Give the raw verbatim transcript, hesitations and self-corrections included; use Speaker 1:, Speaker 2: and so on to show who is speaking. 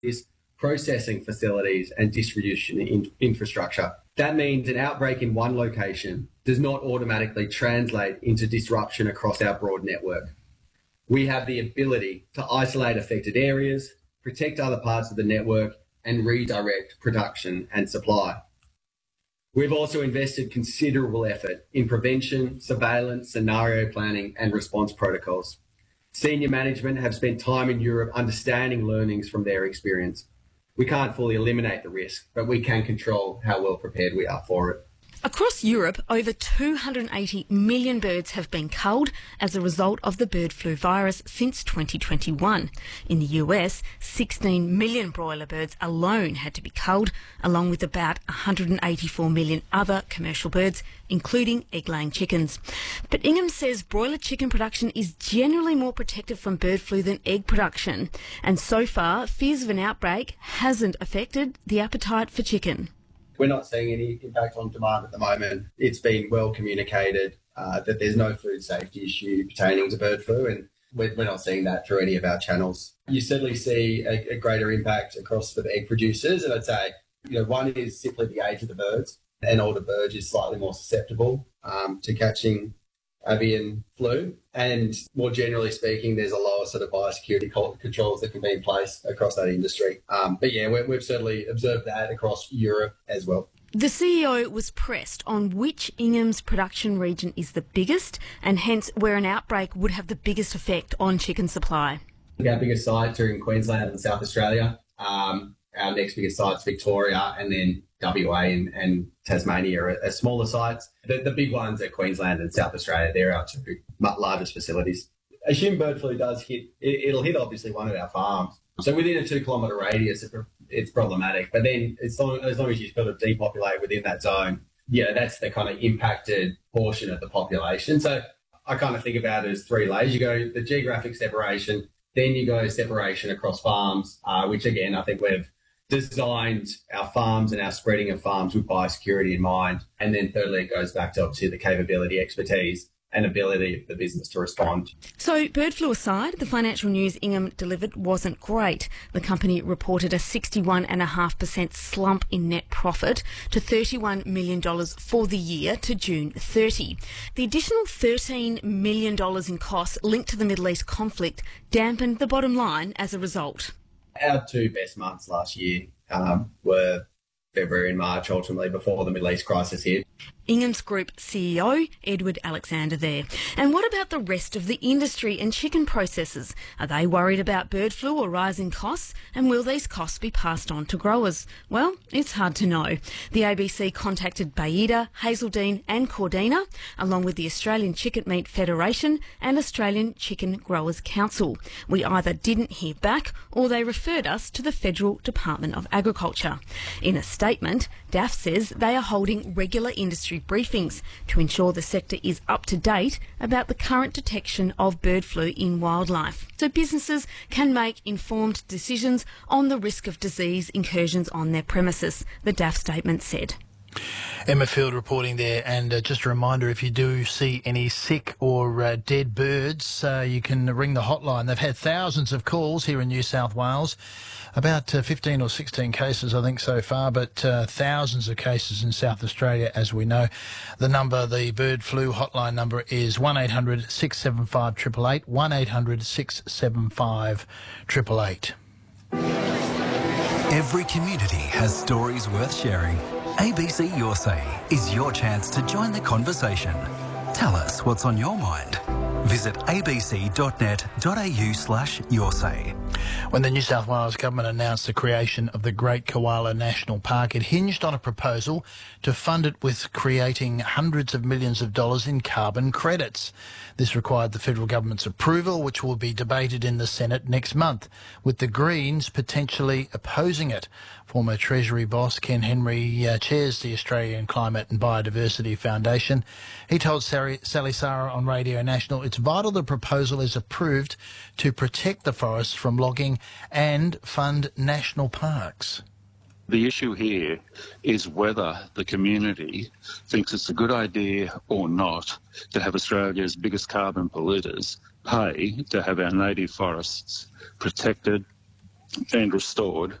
Speaker 1: is processing facilities and distribution in- infrastructure. That means an outbreak in one location does not automatically translate into disruption across our broad network. We have the ability to isolate affected areas, protect other parts of the network, and redirect production and supply. We've also invested considerable effort in prevention, surveillance, scenario planning, and response protocols. Senior management have spent time in Europe understanding learnings from their experience. We can't fully eliminate the risk, but we can control how well prepared we are for it.
Speaker 2: Across Europe, over two hundred eighty million birds have been culled as a result of the bird flu virus since twenty twenty-one. In the U S, sixteen million broiler birds alone had to be culled, along with about one hundred eighty-four million other commercial birds, including egg-laying chickens. But Ingham says broiler chicken production is generally more protected from bird flu than egg production, and so far, fears of an outbreak hasn't affected the appetite for chicken.
Speaker 1: We're not seeing any impact on demand at the moment. It's been well communicated uh, that there's no food safety issue pertaining to bird flu, and we're, we're not seeing that through any of our channels. You certainly see a, a greater impact across for the egg producers, and I'd say, you know, one is simply the age of the birds. An older bird is slightly more susceptible um, to catching avian flu, and more generally speaking, there's a lower sort of biosecurity controls that can be in place across that industry. Um, but yeah, we, we've certainly observed that across Europe as well.
Speaker 2: The C E O was pressed on which Ingham's production region is the biggest, and hence where an outbreak would have the biggest effect on chicken supply.
Speaker 1: Our biggest sites are in Queensland and South Australia. Um, our next biggest site's Victoria, and then W A and, and Tasmania are, are smaller sites. The, the big ones are Queensland and South Australia. They're our two largest facilities. Assume bird flu does hit, it, it'll hit obviously one of our farms. So within a two kilometre radius, it, it's problematic. But then as long, as long as you sort of depopulate within that zone, yeah, that's the kind of impacted portion of the population. So I kind of think about it as three layers. You go the geographic separation, then you go separation across farms, uh, which again, I think we've designed our farms and our spreading of farms with biosecurity in mind. And then thirdly, it goes back to obviously the capability, expertise and ability of the business to respond.
Speaker 2: So bird flu aside, the financial news Ingham delivered wasn't great. The company reported a sixty-one point five percent slump in net profit to thirty-one million dollars for the year to June thirtieth. The additional thirteen million dollars in costs linked to the Middle East conflict dampened the bottom line as a result.
Speaker 1: Our two best months last year um, were February and March, ultimately, before the Middle East crisis hit.
Speaker 2: Ingham's Group C E O, Edward Alexander there. And what about the rest of the industry and chicken processors? Are they worried about bird flu or rising costs? And will these costs be passed on to growers? Well, it's hard to know. The A B C contacted Baida, Hazeldean and Cordina, along with the Australian Chicken Meat Federation and Australian Chicken Growers Council. We either didn't hear back or they referred us to the Federal Department of Agriculture. In a statement, D A F says they are holding regular industry briefings to ensure the sector is up to date about the current detection of bird flu in wildlife, so businesses can make informed decisions on the risk of disease incursions on their premises, the D A F statement said.
Speaker 3: Emma Field reporting there, and uh, just a reminder, if you do see any sick or uh, dead birds, uh, you can ring the hotline. They've had thousands of calls here in New South Wales, about uh, fifteen or sixteen cases I think so far, but uh, thousands of cases in South Australia, as we know. The number, the bird flu hotline number is one eight hundred six seven five eight eight eight, one eight hundred six seven five eight eight eight.
Speaker 4: Every community has stories worth sharing. A B C Your Say is your chance to join the conversation. Tell us what's on your mind. Visit abc.net.au slash your say.
Speaker 3: When the New South Wales Government announced the creation of the Great Koala National Park, it hinged on a proposal to fund it with creating hundreds of millions of dollars in carbon credits. This required the federal government's approval, which will be debated in the Senate next month, with the Greens potentially opposing it. Former Treasury boss Ken Henry uh, chairs the Australian Climate and Biodiversity Foundation. He told Sally, Sally Sarah on Radio National it's vital the proposal is approved to protect the forests from logging and fund national parks.
Speaker 5: The issue here is whether the community thinks it's a good idea or not to have Australia's biggest carbon polluters pay to have our native forests protected, and restored